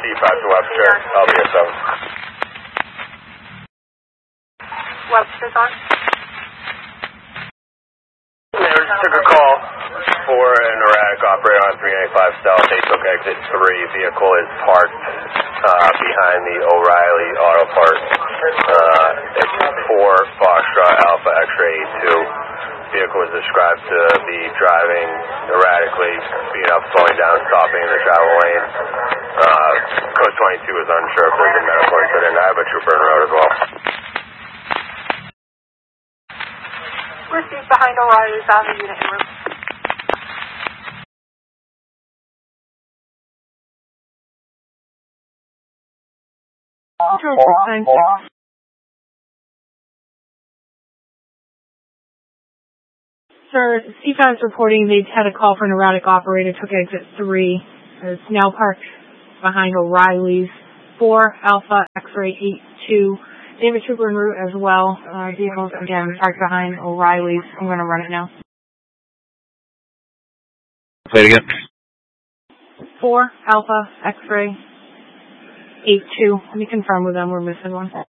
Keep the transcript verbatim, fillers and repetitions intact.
C five to Webster, L B S seven. Webster's on. Yeah, we just took a call for an erratic operator on three ninety-five South. They took exit three. Vehicle is parked uh, behind the O'Reilly Auto Parts. Uh, it's four Foxtrot Alpha X-ray eighty-two. Vehicle is described to be driving erratically, speeding up, slowing down, stopping in the travel lane. Uh, code twenty-two is unsure if there's a medical incident. I have a trooper en route as well. Received behind O'Reilly's on the unit en route. Sir, C five is reporting they've had a call for an erratic operator, took exit three. It's now parked behind O'Reilly's four Alpha X-ray eighty-two. They have a trooper en route as well. Uh, vehicles, again, parked behind O'Reilly's. I'm going to run it now. Play it again. four Alpha X-ray eighty-two. Let me confirm with them. We're missing one.